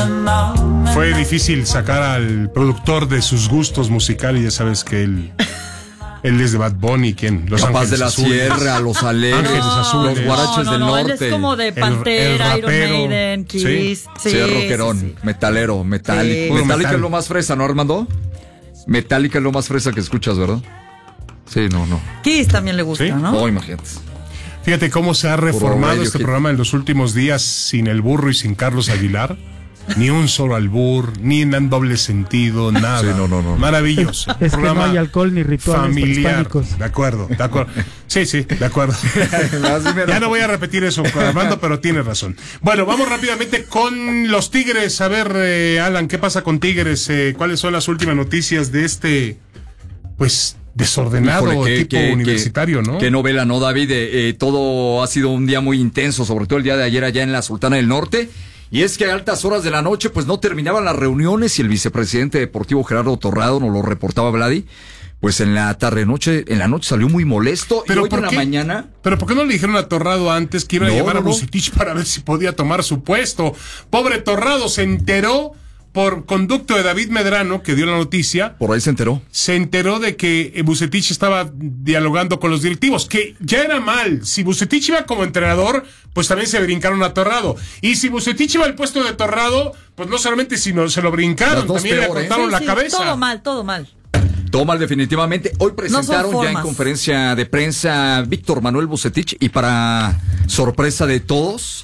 Fue difícil sacar al productor de sus gustos musicales, ya sabes que él es de Bad Bunny, ¿quién? Los Capaz Ángeles de la Azules. Sierra, Los Alegres, Ángeles Azules, los Guaraches del Norte. Él es como de Pantera, Iron Maiden, Kiss. Sí, rockerón, sí. Metalero, Metallica. Sí. Metallica es lo más fresa, ¿no, Armando? Metallica es lo más fresa que escuchas, ¿verdad? Sí, no. Kiss también le gusta, ¿sí? ¿No? No, imagínate. Fíjate cómo se ha reformado este programa en los últimos días sin el burro y sin Carlos Aguilar. Ni un solo albur, ni en doble sentido, nada. Sí, no. Maravilloso. Es que no hay alcohol ni rituales familiar. De acuerdo. Sí, de acuerdo. Ya no voy a repetir eso, Armando, pero tienes razón. Bueno, vamos rápidamente con los Tigres. A ver, Alan, ¿qué pasa con Tigres? ¿Cuáles son las últimas noticias de este, pues, desordenado tipo universitario, ¿no? Qué novela, ¿no, David? Todo ha sido un día muy intenso, sobre todo el día de ayer allá en la Sultana del Norte. Y es que a altas horas de la noche, pues no terminaban las reuniones y el vicepresidente deportivo Gerardo Torrado, nos lo reportaba Vladi, pues en la noche salió muy molesto. ¿Pero y hoy en la mañana... ¿Pero por qué no le dijeron a Torrado antes que iba a llevar a Vucetich para ver si podía tomar su puesto? Pobre Torrado se enteró por conducto de David Medrano, que dio la noticia. Por ahí se enteró. Se enteró de que Vucetich estaba dialogando con los directivos, que ya era mal. Si Vucetich iba como entrenador, pues también se brincaron a Torrado. Y si Vucetich iba al puesto de Torrado, pues no solamente sino se lo brincaron, también le cortaron la cabeza. Todo mal. Todo mal, definitivamente. Hoy presentaron ya en conferencia de prensa Víctor Manuel Vucetich y para sorpresa de todos,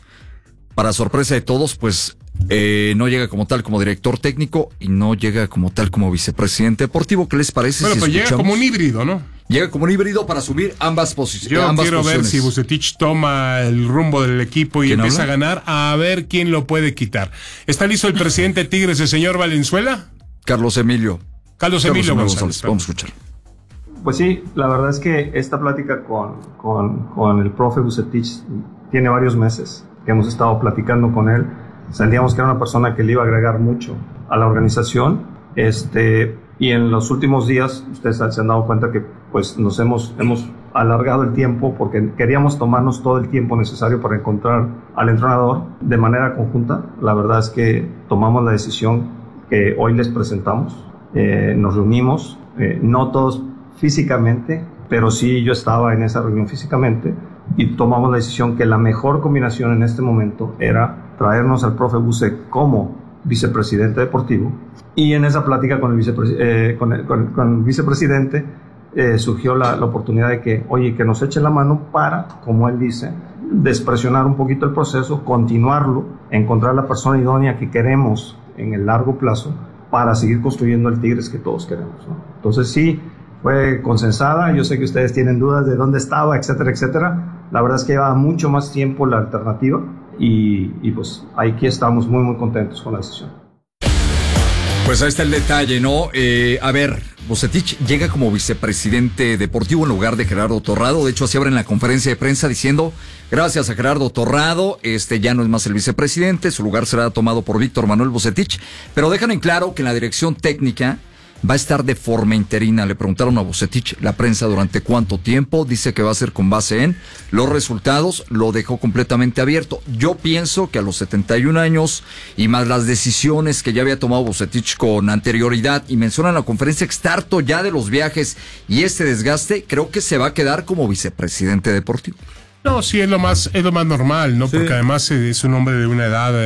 pues no llega como tal como director técnico y no llega como tal como vicepresidente deportivo. ¿Qué les parece? Bueno, pues llega como un híbrido, ¿no? Llega como un híbrido para subir ambas posiciones. Yo quiero ver si Vucetich toma el rumbo del equipo y empieza a ganar, a ver quién lo puede quitar. ¿Está listo el presidente de Tigres, el señor Valenzuela? Carlos Emilio González. Vamos a escuchar. Pues sí, la verdad es que esta plática con el profe Vucetich tiene varios meses que hemos estado platicando con él. Sentíamos que era una persona que le iba a agregar mucho a la organización, y en los últimos días ustedes se han dado cuenta que pues nos hemos alargado el tiempo porque queríamos tomarnos todo el tiempo necesario para encontrar al entrenador de manera conjunta. La verdad es que tomamos la decisión que hoy les presentamos, nos reunimos, no todos físicamente, pero sí yo estaba en esa reunión físicamente, y tomamos la decisión que la mejor combinación en este momento era traernos al profe Buce como vicepresidente deportivo. Y en esa plática con el vicepresidente surgió la oportunidad de que nos eche la mano para, como él dice, despresionar un poquito el proceso, continuarlo, encontrar la persona idónea que queremos en el largo plazo para seguir construyendo el Tigres que todos queremos, ¿no? Entonces sí, fue consensada. Yo sé que ustedes tienen dudas de dónde estaba, etcétera, etcétera. La verdad es que llevaba mucho más tiempo la alternativa y pues aquí estamos muy, muy contentos con la decisión. Pues ahí está el detalle, ¿no? A ver, Vucetich llega como vicepresidente deportivo en lugar de Gerardo Torrado. De hecho, así abren la conferencia de prensa diciendo, gracias a Gerardo Torrado, ya no es más el vicepresidente, su lugar será tomado por Víctor Manuel Vucetich. Pero dejan en claro que en la dirección técnica va a estar de forma interina. Le preguntaron a Vucetich, la prensa, durante cuánto tiempo. Dice que va a ser con base en los resultados. Lo dejó completamente abierto. Yo pienso que a los 71 años y más las decisiones que ya había tomado Vucetich con anterioridad, y menciona en la conferencia que está harto ya de los viajes y este desgaste, creo que se va a quedar como vicepresidente deportivo. No, sí, es lo más normal, ¿no? Sí. Porque además es un hombre de una edad...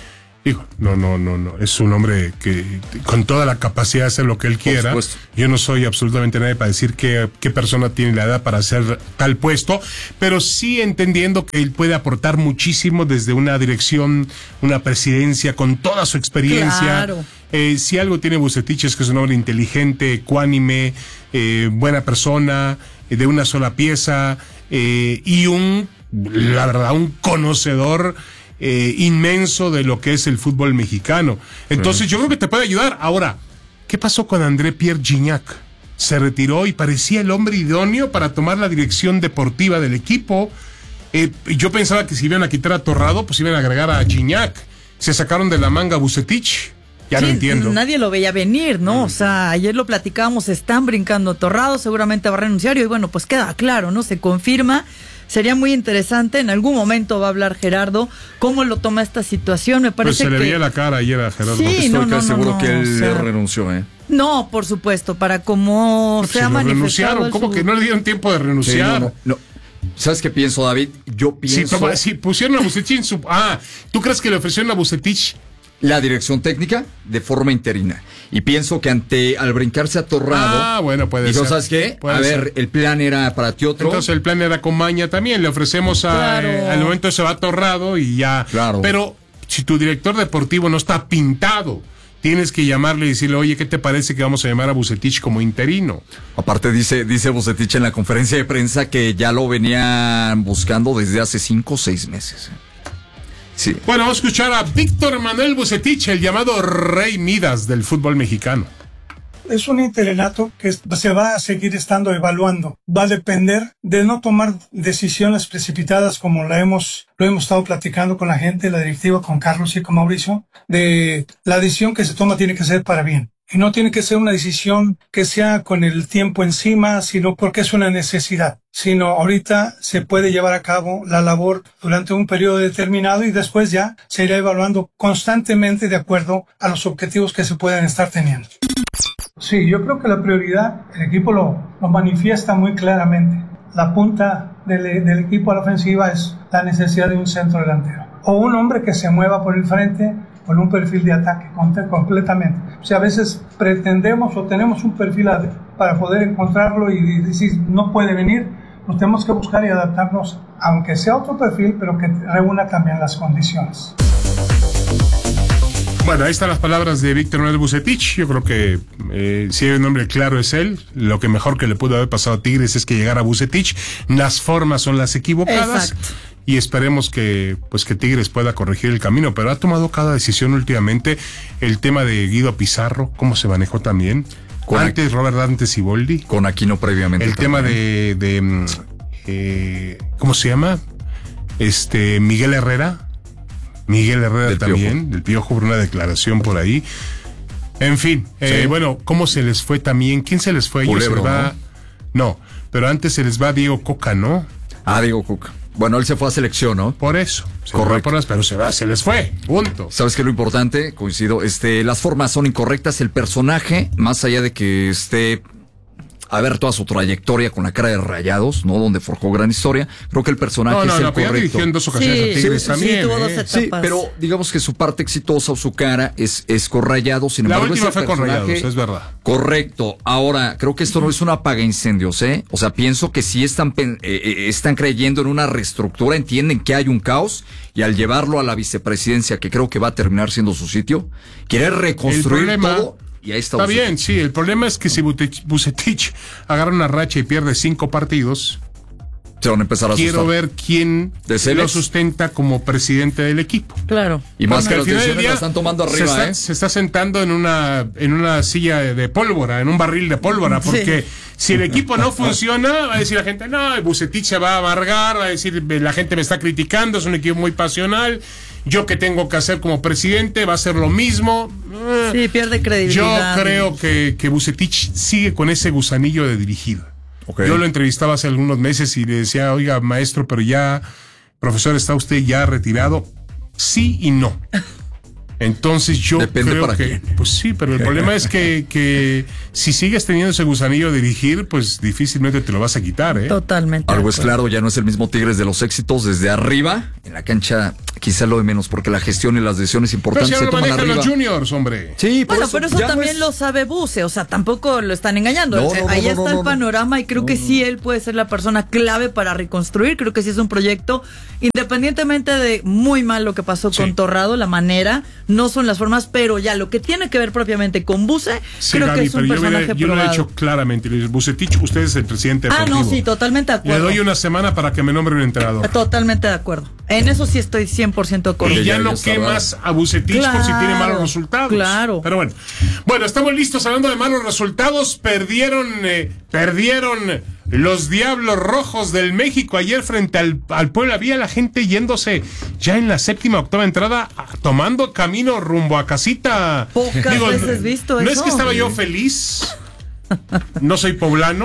No. Es un hombre que con toda la capacidad de hacer lo que él quiera. Yo no soy absolutamente nadie para decir qué persona tiene la edad para hacer tal puesto, pero sí entendiendo que él puede aportar muchísimo desde una dirección, una presidencia, con toda su experiencia. Claro. Si algo tiene Vucetich es que es un hombre inteligente, ecuánime, buena persona, de una sola pieza, y la verdad, un conocedor inmenso de lo que es el fútbol mexicano. Entonces yo creo que te puede ayudar. Ahora, ¿qué pasó con André-Pierre Gignac? Se retiró y parecía el hombre idóneo para tomar la dirección deportiva del equipo. Yo pensaba que si iban a quitar a Torrado, pues iban a agregar a Gignac. Se sacaron de la manga a Vucetich. Ya no entiendo. Nadie lo veía venir, ¿no? O sea, ayer lo platicábamos, están brincando Torrado, seguramente va a renunciar y bueno, pues queda claro, ¿no? Se confirma. sería muy interesante. En algún momento va a hablar Gerardo. ¿Cómo lo toma esta situación? Me parece pues se le que... veía la cara ayer a Gerardo. Sí, Estoy seguro que él o sea, renunció, ¿eh? No, por supuesto, para cómo se ha manifestado. Renunciaron, ¿cómo que no le dieron tiempo de renunciar? Sí, no. ¿Sabes qué pienso, David? Yo pienso... Si pusieron a Vucetich en su... ¿tú crees que le ofrecieron a Vucetich la dirección técnica de forma interina? Y pienso que al brincarse a Torrado... bueno, puede ser. ¿Sabes qué? El plan era para ti otro. Entonces el plan era con Maña también. Le ofrecemos al momento se va a Torrado y ya. Claro. Pero si tu director deportivo no está pintado, tienes que llamarle y decirle, oye, ¿qué te parece que vamos a llamar a Vucetich como interino? Aparte dice Vucetich en la conferencia de prensa que ya lo venían buscando desde hace 5 o 6 meses. Sí. Bueno, vamos a escuchar a Víctor Manuel Vucetich, el llamado Rey Midas del fútbol mexicano. Es un interinato que se va a seguir estando evaluando. Va a depender de no tomar decisiones precipitadas como lo hemos estado platicando con la gente, la directiva, con Carlos y con Mauricio. De la decisión que se toma tiene que ser para bien. Y no tiene que ser una decisión que sea con el tiempo encima, sino porque es una necesidad. Sino ahorita se puede llevar a cabo la labor durante un periodo determinado y después ya se irá evaluando constantemente de acuerdo a los objetivos que se puedan estar teniendo. Sí, yo creo que la prioridad, el equipo lo manifiesta muy claramente. La punta del equipo a la ofensiva es la necesidad de un centro delantero. O un hombre que se mueva por el frente con un perfil de ataque completamente. O sea, a veces pretendemos o tenemos un perfil para poder encontrarlo y decir no puede venir, nos tenemos que buscar y adaptarnos, aunque sea otro perfil, pero que reúna también las condiciones. Bueno, ahí están las palabras de Víctor Manuel Vucetich. Yo creo que si hay un nombre claro es él. Lo que mejor que le pudo haber pasado a Tigres es que llegara Vucetich. Las formas son las equivocadas. Exacto. Y esperemos que Tigres pueda corregir el camino. Pero ha tomado cada decisión últimamente. El tema de Guido Pizarro, cómo se manejó también. Robert Dante Siboldi. Con Aquino previamente. El tema de ¿cómo se llama? Miguel Herrera del también, Piojo. Del Piojo, por una declaración por ahí. En fin, sí. Bueno, ¿cómo se les fue también? ¿Quién se les fue? Culebro, no, pero antes se les va Diego Coca, ¿no? Diego Coca. Bueno, él se fue a selección, ¿no? Por eso. Correcto. Pero se les fue, punto. ¿Sabes qué es lo importante? Coincido, las formas son incorrectas, el personaje, más allá de que esté a ver toda su trayectoria con la cara de Rayados, ¿no? Donde forjó gran historia. Creo que el personaje es el correcto. Dirigió en 2 ocasiones a Tigres también. Tuvo 2 etapas. Sí, pero digamos que su parte exitosa o su cara es con Rayados. Sin embargo, la última fue con Rayados, es verdad. Correcto. Ahora, creo que esto no es un apagaincendios, ¿eh? O sea, pienso que si están creyendo en una reestructura, entienden que hay un caos y al llevarlo a la vicepresidencia, que creo que va a terminar siendo su sitio, quiere reconstruir todo. Y ahí está bien, sí. El problema es que si Vucetich agarra una racha y pierde 5 partidos, se van a empezar a quiero ver quién lo sustenta como presidente del equipo. Claro. Y más que al final del día la están tomando arriba, se está sentando en una silla de pólvora, en un barril de pólvora, porque si el equipo no funciona, va a decir la gente, no, Vucetich se va a amargar, va a decir, la gente me está criticando, es un equipo muy pasional. Yo que tengo que hacer como presidente va a ser lo mismo. Sí, pierde credibilidad. Yo creo que Vucetich sigue con ese gusanillo de dirigir. Okay. Yo lo entrevistaba hace algunos meses y le decía, oiga, maestro, pero ya, profesor, ¿está usted ya retirado? Sí y no. Entonces yo depende creo para que quién. Pues sí, pero el problema es que si sigues teniendo ese gusanillo de dirigir, pues difícilmente te lo vas a quitar, ¿eh? Totalmente. Algo es claro, ya no es el mismo Tigres de los éxitos desde arriba, en la cancha quizá lo de menos, porque la gestión y las decisiones importantes pero si se toman arriba. Los juniors, hombre. Sí, bueno, pero eso también lo sabe Buse, o sea, tampoco lo están engañando. Ahí está el panorama y creo que sí él puede ser la persona clave para reconstruir. Creo que sí es un proyecto, independientemente de muy mal lo que pasó con Torrado, la manera, no son las formas, pero ya lo que tiene que ver propiamente con Buse, creo Gaby, que es un personaje yo lo he probado. hecho claramente. Vucetich, usted es el presidente deportivo. No, sí, totalmente de acuerdo. Le doy una semana para que me nombre un entrenador. Totalmente de acuerdo. En eso sí estoy 100% de acuerdo. Y ya no quemas a Vucetich por si tiene malos resultados. Claro. Pero bueno, estamos listos hablando de malos resultados. Perdieron los Diablos Rojos del México ayer frente al Puebla. Había la gente yéndose ya en la 7ª, 8ª entrada, tomando camino rumbo a casita. Pocas veces visto no eso. es que estaba yo feliz. No soy poblano.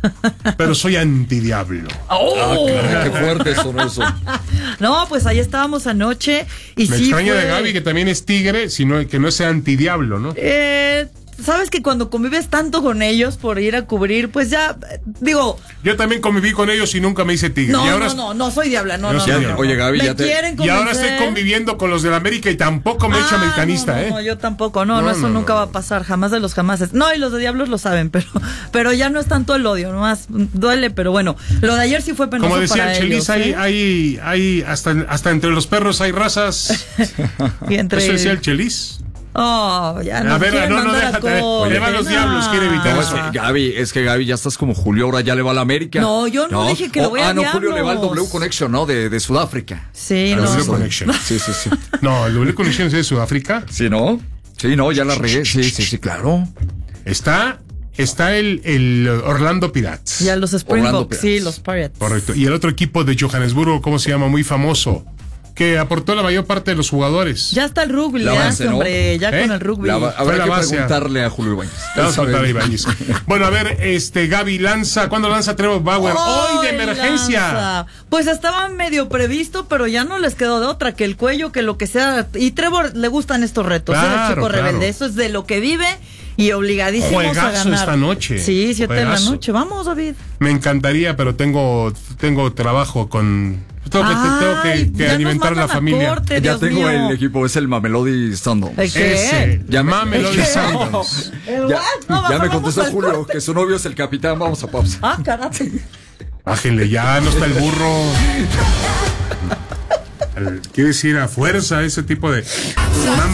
pero soy antidiablo. Qué fuerte sonó eso. No, pues ahí estábamos anoche y Me sí extraña fue... de Gaby que también es tigre, sino que no sea antidiablo, ¿no? Sabes que cuando convives tanto con ellos por ir a cubrir, pues ya, digo... Yo también conviví con ellos y nunca me hice tigre. No, y ahora no soy diabla, no. Oye, Gaby, me ya te... quieren Y ahora convencer. estoy conviviendo con los del América y tampoco me he hecho americanista, no, yo tampoco, eso nunca va a pasar, jamás de los jamases. No, y los de diablos lo saben, pero ya no es tanto el odio, nomás duele, pero bueno, lo de ayer sí fue penoso. Como decía para el Chelis, ellos, hay hasta entre los perros hay razas. Y entre... Eso decía el Chelis. Oh, ya no. A ver, no, déjate. Le van los diablos, quiere evitar eso. Es que Gaby, ya estás como Julio, ahora ya le va a la América. No, yo no dije que lo voy a diablos. Julio le va al W Connection, ¿no? De Sudáfrica. Sí, no. no. Connection. Sí. No, el W Connection es de Sudáfrica. Sí, ¿no? Sí, no, ya la regué. Sí, claro. Está el Orlando Pirates. Ya los Springboks, sí, los Pirates. Correcto. Y el otro equipo de Johannesburgo, ¿cómo se llama? Muy famoso. Que aportó la mayor parte de los jugadores. Ya está el rugby, La base, ¿no? hombre, ya con el rugby. Habrá que preguntarle a Julio Ibáñez. Vamos a preguntarle a Ibáñez. Bueno, a ver, Gaby lanza. ¿Cuándo lanza Trevor Bauer? Hoy de emergencia. Lanza. Pues estaba medio previsto, pero ya no les quedó de otra que el cuello, que lo que sea. Y Trevor le gustan estos retos. Era el chico rebelde. Eso es de lo que vive y obligadísimos Juegazo a ganar. esta noche. Sí, 7 de la noche. Vamos, David. Me encantaría, pero tengo trabajo con... Tengo que alimentar a la familia. Corte, ya Dios tengo mío. el equipo, es el Mamelody Sundowns. ¿El qué? Ya Mamelody Sundowns. Ya me contestó Julio que su novio es el capitán. Vamos a pausa. Carajo. Bájenle ya, no está el burro. Quiere decir a fuerza ese tipo de...